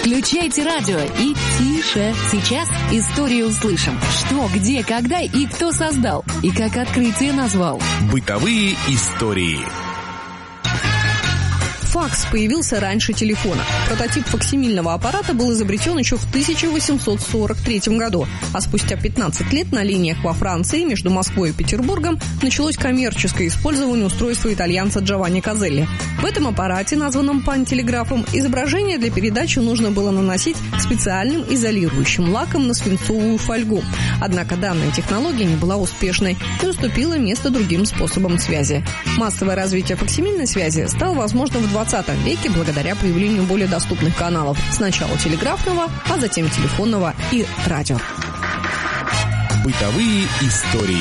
Включайте радио и тише. Сейчас историю услышим. Что, где, когда и кто создал. И как открытие назвал. Бытовые истории. Факс появился раньше телефона. Прототип факсимильного аппарата был изобретен еще в 1843 году, а спустя 15 лет на линиях во Франции между Москвой и Петербургом началось коммерческое использование устройства итальянца Джованни Козелли. В этом аппарате, названном пантелеграфом, изображение для передачи нужно было наносить специальным изолирующим лаком на свинцовую фольгу. Однако данная технология не была успешной и уступила место другим способам связи. Массовое развитие факсимильной связи стало возможно в 20 веке благодаря появлению более доступных каналов. Сначала телеграфного, а затем телефонного и радио. Бытовые истории.